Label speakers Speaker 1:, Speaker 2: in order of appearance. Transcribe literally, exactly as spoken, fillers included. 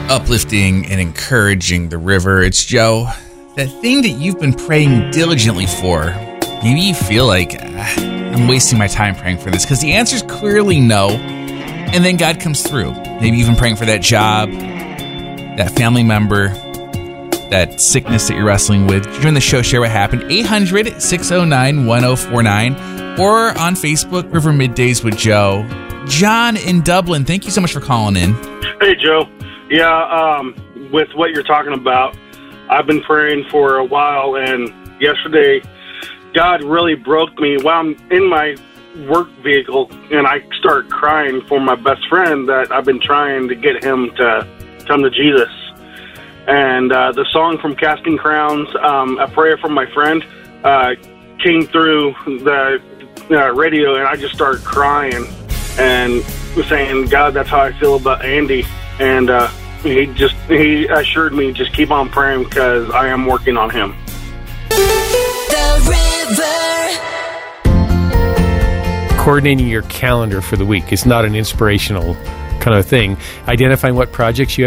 Speaker 1: uplifting and encouraging the river. It's Joe. That thing that you've been praying diligently for, maybe you feel like ah, I'm wasting my time praying for this, because the answer is clearly no, and then God comes through. Maybe you've been praying for that job, that family member, that sickness that you're wrestling with. Join the show, share what happened. eight hundred, six oh nine, one oh four nine, or on Facebook, River Middays with Joe. John in Dublin, thank you so much for calling in.
Speaker 2: Hey, Joe. Yeah, um, with what you're talking about, I've been praying for a while, and yesterday, God really broke me while I'm in my work vehicle, and I started crying for my best friend that I've been trying to get him to come to Jesus. And uh, the song from Casting Crowns, um, A Prayer for My Friend, uh, came through the uh, radio, and I just started crying and saying, God, that's how I feel about Andy. And uh, he just he assured me, just keep on praying, because I am working on him.
Speaker 3: The river.
Speaker 4: Coordinating your calendar for the week is not an inspirational kind of thing. Identifying what projects you have